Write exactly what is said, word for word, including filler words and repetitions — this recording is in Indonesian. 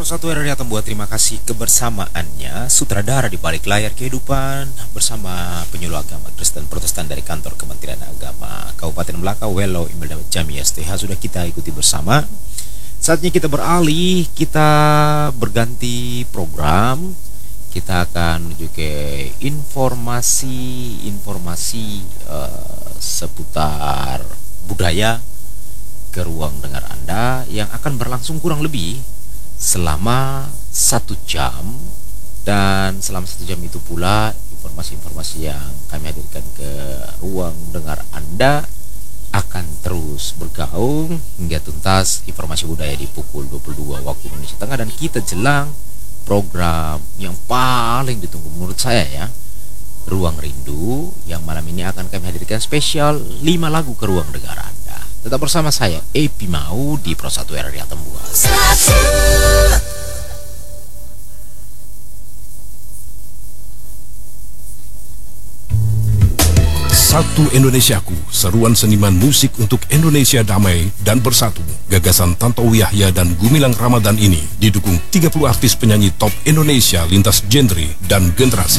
Persatu R R I Atambua, terima kasih kebersamaannya. Sutradara di balik layar kehidupan bersama penyuluh agama Kristen Protestan dari kantor Kementerian Agama Kabupaten Melaka, Welo Imelda Jami S T H sudah kita ikuti bersama. Saatnya kita beralih, kita berganti program. Kita akan menuju ke informasi-informasi uh, seputar budaya ke ruang dengar Anda yang akan berlangsung kurang lebih selama satu jam, dan selama satu jam itu pula informasi-informasi yang kami hadirkan ke ruang dengar Anda akan terus bergaung hingga tuntas informasi budaya di pukul dua puluh dua waktu Indonesia Tengah, dan kita jelang program yang paling ditunggu menurut saya ya, Ruang Rindu, yang malam ini akan kami hadirkan spesial lima lagu ke ruang dengar Anda. Tetap bersama saya Epi Mau di Persatu R R I Atambua. Satu Indonesiaku, seruan seniman musik untuk Indonesia damai dan bersatu. Gagasan Tantowi Yahya dan Gumilang Ramadan ini didukung tiga puluh artis penyanyi top Indonesia lintas genre dan generasi.